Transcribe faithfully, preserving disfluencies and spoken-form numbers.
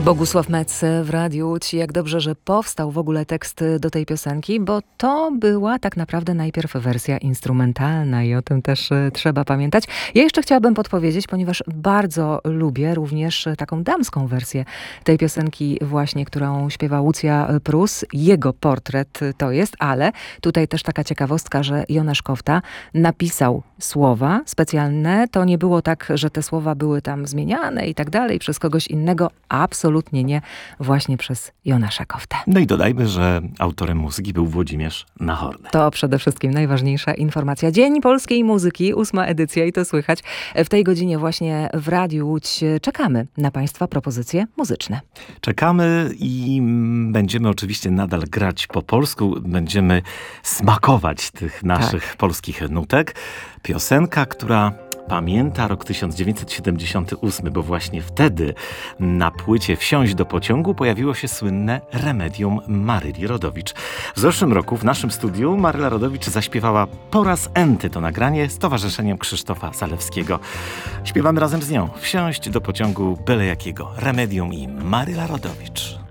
Bogusław Metz w Radiu Łódź. Jak dobrze, że powstał w ogóle tekst do tej piosenki, bo to była tak naprawdę najpierw wersja instrumentalna i o tym też trzeba pamiętać. Ja jeszcze chciałabym podpowiedzieć, ponieważ bardzo lubię również taką damską wersję tej piosenki właśnie, którą śpiewa Łucja Prus. Jego portret to jest, ale tutaj też taka ciekawostka, że Jonasz Kofta napisał słowa specjalne. To nie było tak, że te słowa były tam zmieniane i tak dalej przez kogoś innego. Absolutnie nie, właśnie przez Jonasza Koftę. No i dodajmy, że autorem muzyki był Włodzimierz Nahorny. To przede wszystkim najważniejsza informacja. Dzień Polskiej Muzyki, ósma edycja i to słychać. W tej godzinie właśnie w Radiu Łódź czekamy na Państwa propozycje muzyczne. Czekamy i będziemy oczywiście nadal grać po polsku. Będziemy smakować tych naszych tak. polskich nutek. Piosenka, która pamięta rok tysiąc dziewięćset siedemdziesiąty ósmy, bo właśnie wtedy na płycie Wsiąść do pociągu pojawiło się słynne Remedium Maryli Rodowicz. W zeszłym roku w naszym studiu Maryla Rodowicz zaśpiewała po raz enty to nagranie z towarzyszeniem Krzysztofa Zalewskiego. Śpiewamy razem z nią Wsiąść do pociągu byle jakiego. Remedium i Maryla Rodowicz.